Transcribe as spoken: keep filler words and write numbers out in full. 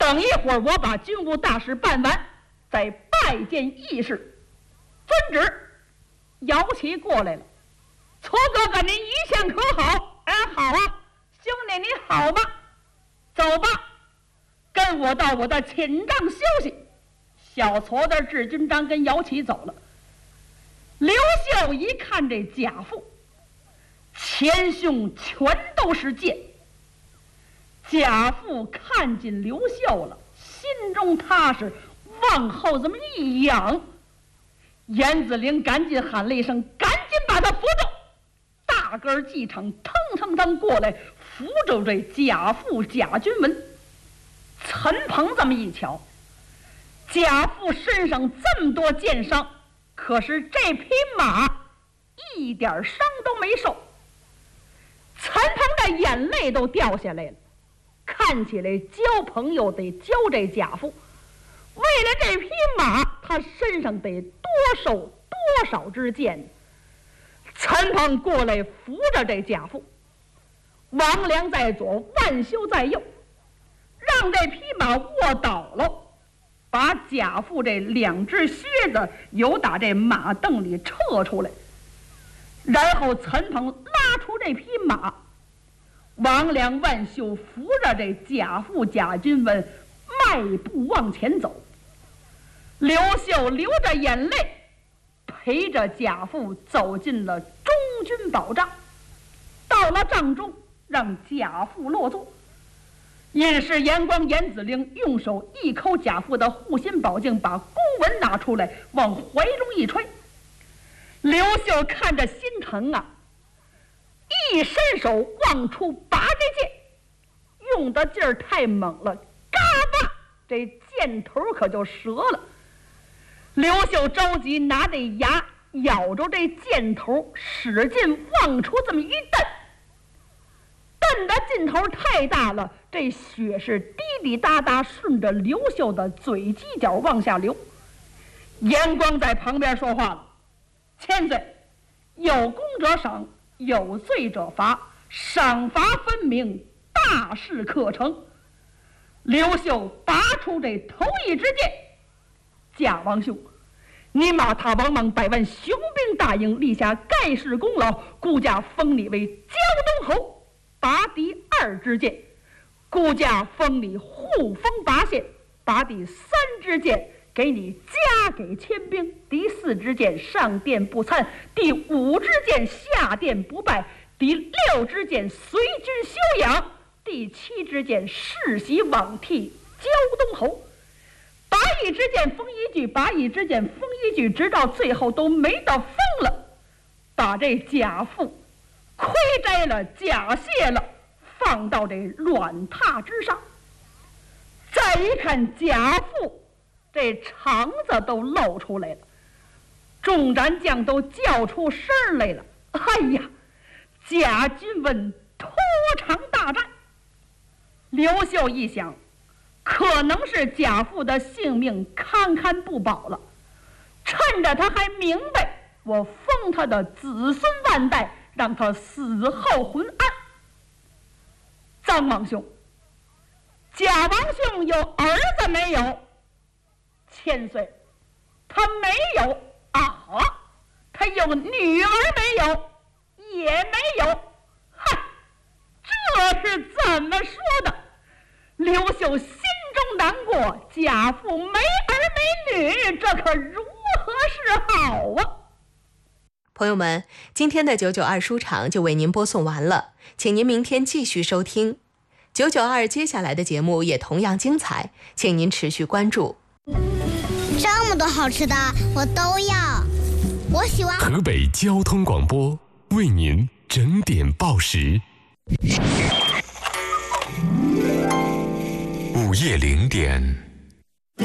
等一会儿我把军务大事办完，再拜见议事。遵旨。姚琦过来了，矬哥哥您一向可好？哎，好啊，兄弟你好吗？走吧，跟我到我的寝帐休息。小矬子智军章跟姚琦走了。刘秀一看这贾父前胸全都是箭，贾父看见刘秀了，心中踏实，往后这么一仰，严子陵赶紧喊了一声，赶紧把他扶住。大个儿继承腾腾腾过来扶住这贾父贾君文。陈鹏这么一瞧，贾父身上这么多箭伤，可是这匹马一点伤都没受。陈鹏的眼泪都掉下来了，看起来交朋友得交这贾父，为了这匹马他身上得多受多少支箭。陈鹏过来扶着这贾父，王良在左，万修在右，让这匹马卧倒了，把贾父这两只靴子由打这马凳里撤出来，然后陈鹏拉出这匹马，王良万秀扶着这贾父贾君文迈步往前走。刘秀流着眼泪陪着贾父走进了中军宝帐，到了帐中让贾父落座。尹氏严光严子陵用手一抠贾父的护心宝镜，把公文拿出来往怀中一揣。刘秀看着心疼啊，一伸手往出拔这剑，用的劲儿太猛了，嘎巴，这箭头可就折了。刘秀着急，拿这牙咬着这箭头，使劲往出这么一蹬，蹬的劲头太大了，这血是滴滴答答顺着刘秀的嘴犄角往下流。严光在旁边说话了：“千岁，有功者赏，有罪者罚，赏罚分明，大事可成。”刘秀拔出这头一支箭：“贾王兄，你马踏王莽百万雄兵大营，立下盖世功劳，孤家封你为胶东侯。拔第二支箭，孤家封你护封拔县。拔第三支箭，给你加给千兵。第四支箭，上殿不参。第五支箭，下殿不拜。第六支箭，随军休养。第七支箭，世袭罔替胶东侯。拔一支箭封一句，拔一支箭封一句，直到最后都没得封了，把这贾父盔摘了，甲卸了，放到这软榻之上。再一看贾父，这肠子都露出来了，众战将都叫出声来了。哎呀，贾君文拖长大战。刘秀一想，可能是贾父的性命堪堪不保了，趁着他还明白，我封他的子孙万代，让他死后浑安。臧王兄，贾王兄有儿子没有？千岁，他没有啊，他有女儿没有？也没有。嗨，这是怎么说的？刘秀心中难过，贾父没儿没女，这可如何是好啊？ 朋友们，今天的九九二书场就为您播送完了，请您明天继续收听九九二，接下来的节目也同样精彩，请您持续关注。 这么多好吃的我都要，我喜欢河北交通广播为您整点报时。午夜零点